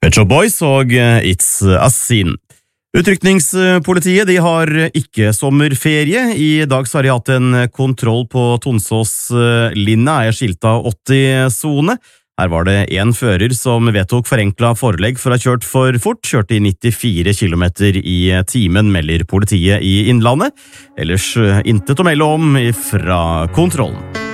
Pet Shop Boys og It's a Sin. Utrykningspolitiet de har ikke sommerferie. I dag så har de hatt en kontroll på Tonsås-linja, skilta 80-zone. Her var det en fører som vedtok forenklet forelegg for å ha kjørt for fort, kjørte i 94 km i timen, melder politiet i Innlandet. Ellers intet å melde om fra kontrollen.